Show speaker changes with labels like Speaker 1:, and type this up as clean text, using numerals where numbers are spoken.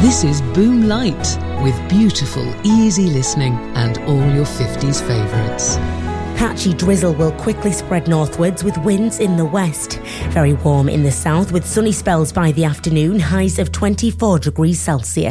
Speaker 1: This is Boom Light with beautiful, easy listening and all your 50s favourites.
Speaker 2: Patchy drizzle will quickly spread northwards with winds in the west. Very warm in the south with sunny spells by the afternoon, highs of 24 degrees Celsius.